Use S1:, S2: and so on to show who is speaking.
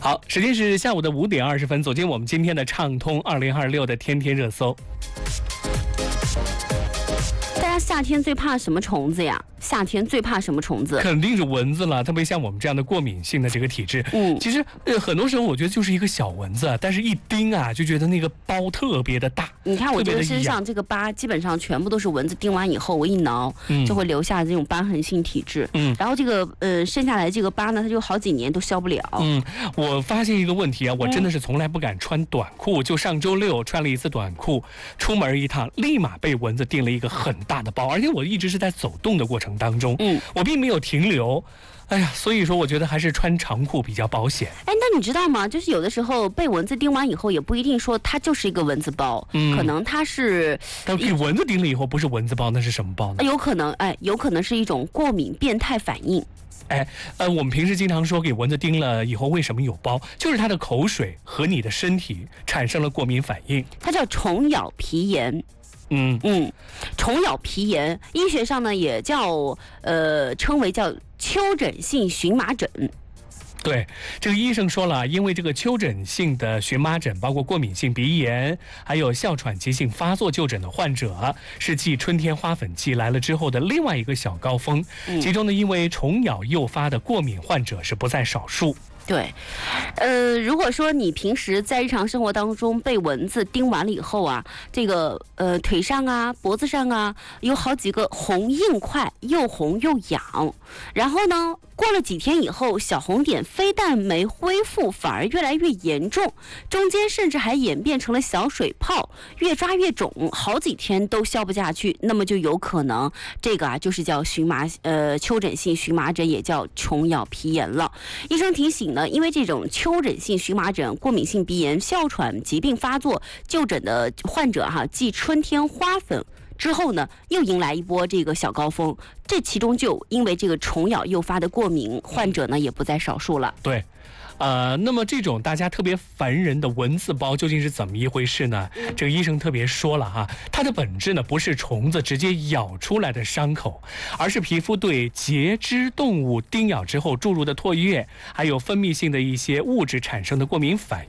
S1: 好，时间是下午的5点20分，走进我们今天的畅通2026的天天热搜。
S2: 大家夏天最怕什么虫子呀？夏天最怕什么虫子？
S1: 肯定是蚊子了，特别像我们这样的过敏性的这个体质。其实很多时候我觉得就是一个小蚊子，但是一叮啊，就觉得那个包特别的大。
S2: 你看我这个身上这个疤，基本上全部都是蚊子叮完以后，我一挠就会留下这种瘢痕性体质。然后这个剩下来这个疤呢，它就好几年都消不了。
S1: 我发现一个问题啊，我真的是从来不敢穿短裤，就上周六穿了一次短裤，出门一趟，立马被蚊子叮了一个很大的包，而且我一直是在走动的过程当中，我并没有停留。哎呀，所以说我觉得还是穿长裤比较保险。
S2: 哎，那你知道吗？就是有的时候被蚊子叮完以后，也不一定说它就是一个蚊子包，可能它是……
S1: 但给蚊子叮了以后，不是蚊子包，那是什么包呢？
S2: 有可能是一种过敏变态反应。
S1: 我们平时经常说给蚊子叮了以后为什么有包，就是它的口水和你的身体产生了过敏反应，
S2: 它叫虫咬皮炎。虫咬皮炎，医学上呢也叫称为叫丘疹性荨麻疹。
S1: 对，这个医生说了，因为这个丘疹性的荨麻疹，包括过敏性鼻炎，还有哮喘急性发作就诊的患者，是继春天花粉季来了之后的另外一个小高峰。其中呢，因为虫咬诱发的过敏患者是不在少数。
S2: 对，如果说你平时在日常生活当中被蚊子叮完了以后啊，这个腿上啊、脖子上啊有好几个红印块，又红又痒，然后呢，过了几天以后，小红点非但没恢复，反而越来越严重，中间甚至还演变成了小水泡，越抓越肿，好几天都消不下去，那么就有可能这个就是叫丘疹性荨麻疹，也叫虫咬皮炎了。医生提醒呢，因为这种丘疹性荨麻疹、过敏性鼻炎、哮喘疾病发作就诊的患者继春天花粉之后呢，又迎来一波这个小高峰，这其中就因为这个虫咬诱发的过敏患者呢，也不在少数了。
S1: 对。那么这种大家特别烦人的蚊子包究竟是怎么一回事呢？这个医生特别说了哈，它的本质呢不是虫子直接咬出来的伤口，而是皮肤对节肢动物叮咬之后注入的唾液，还有分泌性的一些物质产生的过敏反